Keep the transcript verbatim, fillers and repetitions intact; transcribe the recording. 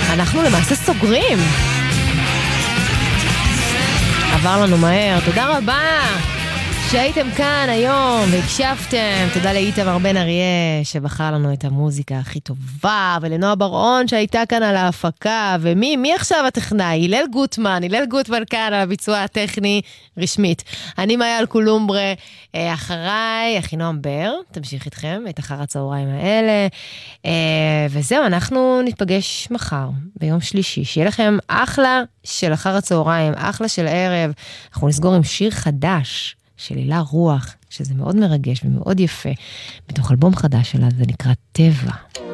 אנחנו למעשה סוגרים. עבר לנו מהר, תודה רבה שהייתם כאן היום והקשבתם. תודה לאיתמר בן אריה שבחר לנו את המוזיקה הכי טובה, ולנועה בר-און שהייתה כאן על ההפקה. ומי מי עכשיו הטכנאי? הלל גוטמן, הלל גוטמן כאן על הביצוע הטכני רשמית. אני מאיה אלקולומברה, אחריי אחינועם בר, תמשיך איתכם את אחר הצהריים האלה. וזהו, אנחנו נתפגש מחר ביום שלישי. שיהיה לכם אחלה של אחר הצהריים, אחלה של ערב. אנחנו נסגור עם שיר חדש של הילה רוח, שזה מאוד מרגש ומאוד יפה, בתוך אלבום חדש שלה, זה נקרא טבע.